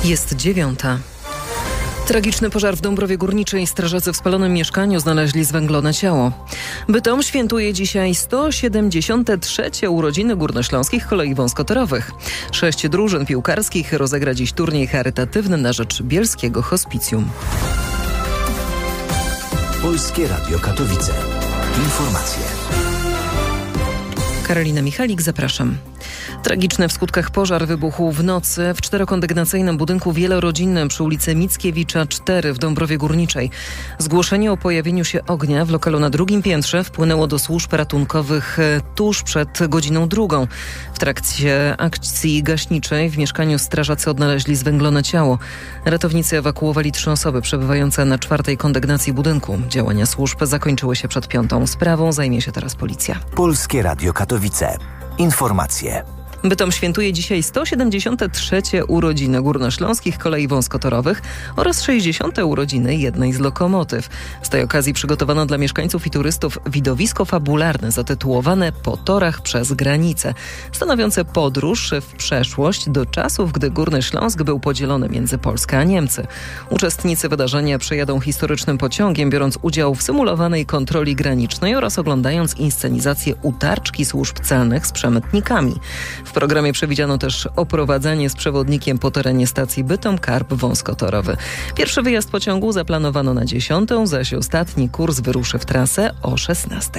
Jest 9:00. Tragiczny pożar w Dąbrowie Górniczej. Strażacy w spalonym mieszkaniu znaleźli zwęglone ciało. Bytom świętuje dzisiaj 173. urodziny Górnośląskich Kolei Wąskotorowych. 6 drużyn piłkarskich rozegra dziś turniej charytatywny na rzecz Bielskiego Hospicjum. Polskie Radio Katowice. Informacje. Karolina Michalik, zapraszam. Tragiczny w skutkach pożar wybuchł w nocy w czterokondygnacyjnym budynku wielorodzinnym przy ulicy Mickiewicza 4 w Dąbrowie Górniczej. Zgłoszenie o pojawieniu się ognia w lokalu na drugim piętrze wpłynęło do służb ratunkowych tuż przed godziną 2. W trakcie akcji gaśniczej w mieszkaniu strażacy odnaleźli zwęglone ciało. Ratownicy ewakuowali 3 osoby przebywające na 4. kondygnacji budynku. Działania służb zakończyły się przed 5. Sprawą zajmie się teraz policja. Polskie Radio Katowice. Informacje. Bytom świętuje dzisiaj 173. urodziny Górnośląskich Kolei Wąskotorowych oraz 60. urodziny jednej z lokomotyw. Z tej okazji przygotowano dla mieszkańców i turystów widowisko fabularne zatytułowane Po torach przez granicę, stanowiące podróż w przeszłość do czasów, gdy Górny Śląsk był podzielony między Polskę a Niemcy. Uczestnicy wydarzenia przejadą historycznym pociągiem, biorąc udział w symulowanej kontroli granicznej oraz oglądając inscenizację utarczki służb celnych z przemytnikami. W programie przewidziano też oprowadzanie z przewodnikiem po terenie stacji Bytom-Karp wąskotorowy. Pierwszy wyjazd pociągu zaplanowano na 10, zaś ostatni kurs wyruszy w trasę o 16.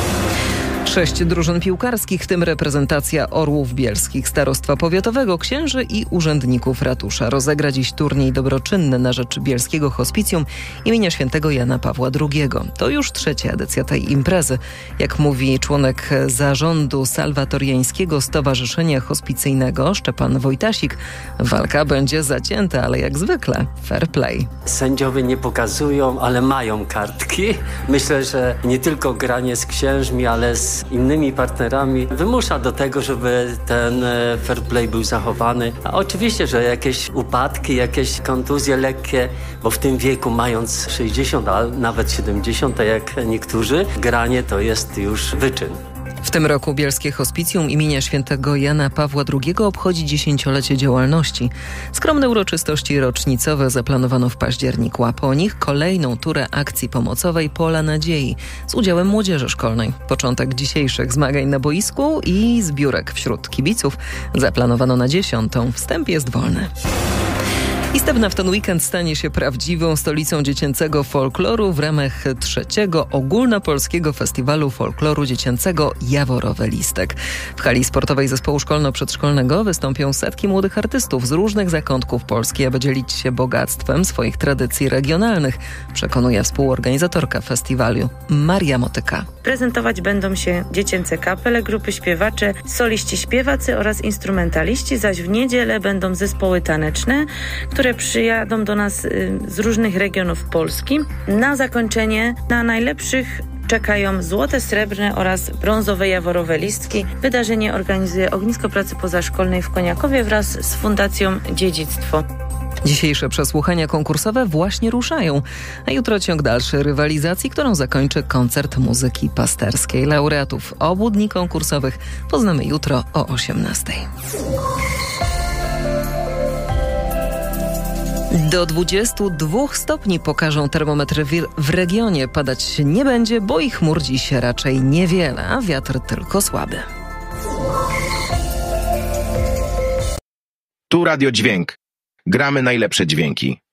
6 drużyn piłkarskich, w tym reprezentacja Orłów Bielskich, Starostwa Powiatowego, księży i urzędników ratusza, rozegra dziś turniej dobroczynny na rzecz Bielskiego Hospicjum imienia świętego Jana Pawła II. To już 3. edycja tej imprezy. Jak mówi członek zarządu Salwatoriańskiego Stowarzyszenia Hospicyjnego Szczepan Wojtasik, walka będzie zacięta, ale jak zwykle fair play. Sędziowie nie pokazują, ale mają kartki. Myślę, że nie tylko granie z księżmi, ale z innymi partnerami wymusza do tego, żeby ten fair play był zachowany. A oczywiście, że jakieś upadki, jakieś kontuzje lekkie, bo w tym wieku mając 60, a nawet 70, jak niektórzy, granie to jest już wyczyn. W tym roku Bielskie Hospicjum imienia świętego Jana Pawła II obchodzi 10-lecie działalności. Skromne uroczystości rocznicowe zaplanowano w październiku, a po nich kolejną turę akcji pomocowej Pola Nadziei z udziałem młodzieży szkolnej. Początek dzisiejszych zmagań na boisku i zbiórek wśród kibiców zaplanowano na 10. Wstęp jest wolny. I Stebna w ten weekend stanie się prawdziwą stolicą dziecięcego folkloru w ramach 3. Ogólnopolskiego Festiwalu Folkloru Dziecięcego Jaworowy Listek. W hali sportowej zespołu szkolno-przedszkolnego wystąpią setki młodych artystów z różnych zakątków Polski, aby dzielić się bogactwem swoich tradycji regionalnych, przekonuje współorganizatorka festiwalu Maria Motyka. Prezentować będą się dziecięce kapele, grupy śpiewacze, soliści śpiewacy oraz instrumentaliści, zaś w niedzielę będą zespoły taneczne, które przyjadą do nas z różnych regionów Polski. Na zakończenie na najlepszych czekają złote, srebrne oraz brązowe jaworowe listki. Wydarzenie organizuje Ognisko Pracy Pozaszkolnej w Koniakowie wraz z Fundacją Dziedzictwo. Dzisiejsze przesłuchania konkursowe właśnie ruszają, a jutro ciąg dalszy rywalizacji, którą zakończy koncert muzyki pasterskiej. Laureatów obu dni konkursowych poznamy jutro o 18:00. Do 22 stopni pokażą termometry w regionie. Padać nie będzie, bo i chmur dziś raczej niewiele, a wiatr tylko słaby. Tu Radio Dźwięk. Gramy najlepsze dźwięki.